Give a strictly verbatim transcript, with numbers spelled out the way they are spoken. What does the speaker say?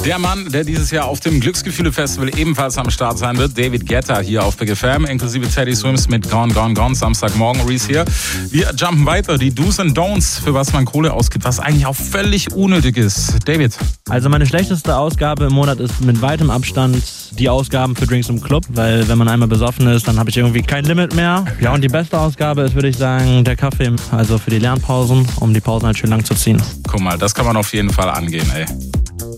Der Mann, der dieses Jahr auf dem Glücksgefühle-Festival ebenfalls am Start sein wird, David Guetta hier auf Big F M, inklusive Teddy Swims mit Gone, Gone, Gone, Samstagmorgen, Reese hier. Wir jumpen weiter, die Do's and Don'ts, für was man Kohle ausgibt, was eigentlich auch völlig unnötig ist. David. Also meine schlechteste Ausgabe im Monat ist mit weitem Abstand die Ausgaben für Drinks im Club, weil wenn man einmal besoffen ist, dann habe ich irgendwie kein Limit mehr. Ja, und die beste Ausgabe ist, würde ich sagen, der Kaffee, also für die Lernpausen, um die Pausen halt schön lang zu ziehen. Guck mal, das kann man auf jeden Fall angehen, ey.